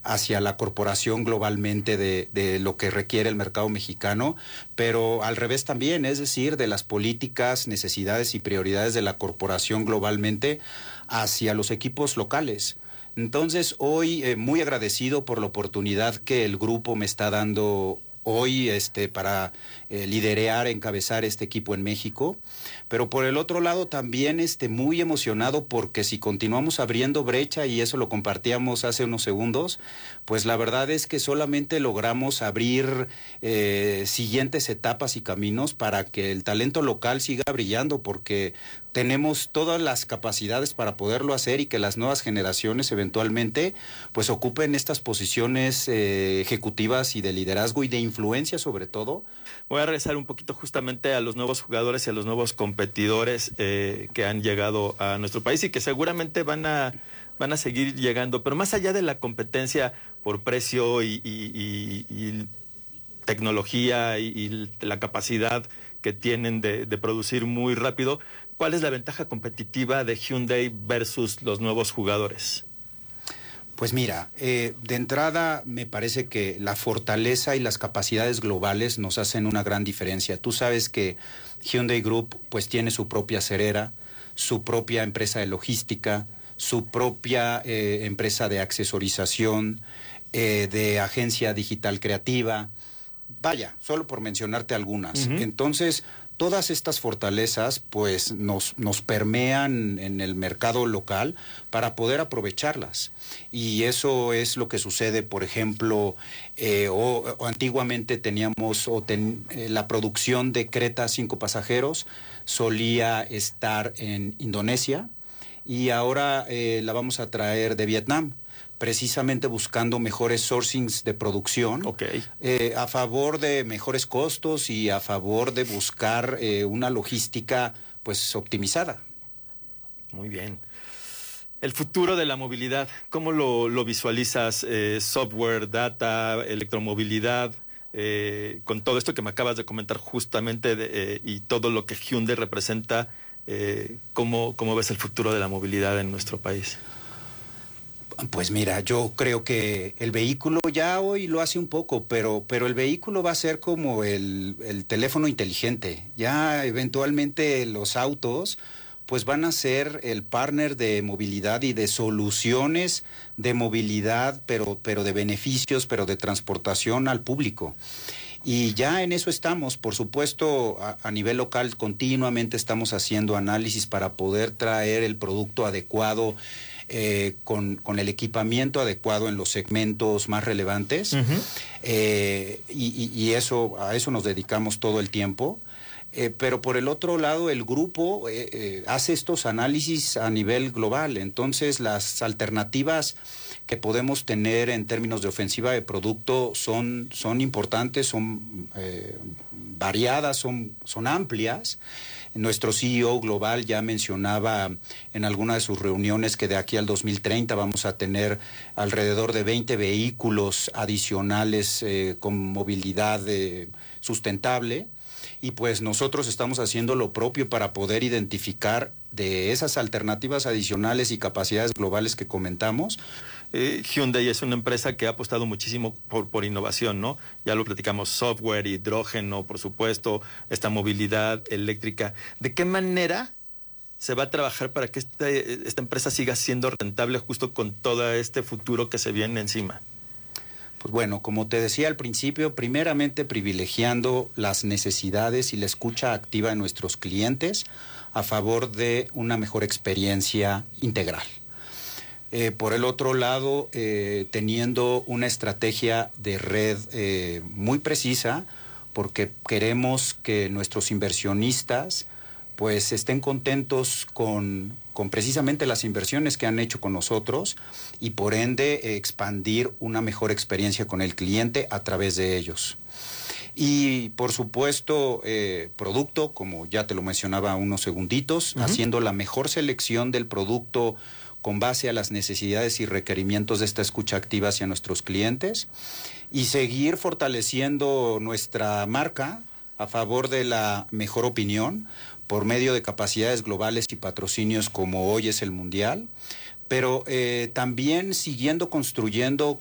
hacia la corporación globalmente de lo que requiere el mercado mexicano, pero al revés también, es decir, de las políticas, necesidades y prioridades de la corporación globalmente hacia los equipos locales. Entonces, hoy muy agradecido por la oportunidad que el grupo me está dando hoy para liderear, encabezar este equipo en México, pero por el otro lado también muy emocionado porque si continuamos abriendo brecha, y eso lo compartíamos hace unos segundos, pues la verdad es que solamente logramos abrir siguientes etapas y caminos para que el talento local siga brillando, porque tenemos todas las capacidades para poderlo hacer y que las nuevas generaciones eventualmente pues ocupen estas posiciones ejecutivas y de liderazgo y de influencia sobre todo. Voy a regresar un poquito justamente a los nuevos jugadores y a los nuevos competidores que han llegado a nuestro país y que seguramente van a seguir llegando, pero más allá de la competencia por precio y tecnología y la capacidad que tienen de producir muy rápido, ¿cuál es la ventaja competitiva de Hyundai versus los nuevos jugadores? Pues mira, de entrada me parece que la fortaleza y las capacidades globales nos hacen una gran diferencia. Tú sabes que Hyundai Group pues tiene su propia cerera, su propia empresa de logística, su propia empresa de accesorización, de agencia digital creativa. Vaya, solo por mencionarte algunas. Uh-huh. Entonces, todas estas fortalezas pues nos permean en el mercado local para poder aprovecharlas. Y eso es lo que sucede, por ejemplo, antiguamente teníamos la producción de Creta 5 pasajeros solía estar en Indonesia y ahora la vamos a traer de Vietnam, precisamente buscando mejores sourcings de producción, okay, a favor de mejores costos y a favor de buscar una logística pues optimizada. Muy bien. El futuro de la movilidad, ¿cómo lo visualizas? Software, data, electromovilidad, con todo esto que me acabas de comentar justamente y todo lo que Hyundai representa, ¿cómo ves el futuro de la movilidad en nuestro país? Pues mira, yo creo que el vehículo ya hoy lo hace un poco, pero el vehículo va a ser como el teléfono inteligente. Ya eventualmente los autos pues van a ser el partner de movilidad y de soluciones de movilidad, pero de beneficios, pero de transportación al público. Y ya en eso estamos, por supuesto, a nivel local continuamente estamos haciendo análisis para poder traer el producto adecuado, con el equipamiento adecuado en los segmentos más relevantes. Uh-huh. Y a eso nos dedicamos todo el tiempo. Pero por el otro lado, el grupo hace estos análisis a nivel global. Entonces, las alternativas que podemos tener en términos de ofensiva de producto son importantes, son variadas, son amplias. Nuestro CEO global ya mencionaba en alguna de sus reuniones que de aquí al 2030 vamos a tener alrededor de 20 vehículos adicionales con movilidad sustentable. Y pues nosotros estamos haciendo lo propio para poder identificar de esas alternativas adicionales y capacidades globales que comentamos. Hyundai es una empresa que ha apostado muchísimo por innovación, ¿no? Ya lo platicamos, software, hidrógeno, por supuesto, esta movilidad eléctrica. ¿De qué manera se va a trabajar para que esta empresa siga siendo rentable justo con todo este futuro que se viene encima? Pues bueno, como te decía al principio, primeramente privilegiando las necesidades y la escucha activa de nuestros clientes a favor de una mejor experiencia integral. Por el otro lado, teniendo una estrategia de red muy precisa, porque queremos que nuestros inversionistas pues estén contentos con precisamente las inversiones que han hecho con nosotros y por ende expandir una mejor experiencia con el cliente a través de ellos. Y por supuesto, producto, como ya te lo mencionaba unos segunditos, uh-huh, haciendo la mejor selección del producto con base a las necesidades y requerimientos de esta escucha activa hacia nuestros clientes y seguir fortaleciendo nuestra marca a favor de la mejor opinión por medio de capacidades globales y patrocinios como hoy es el Mundial, pero también siguiendo construyendo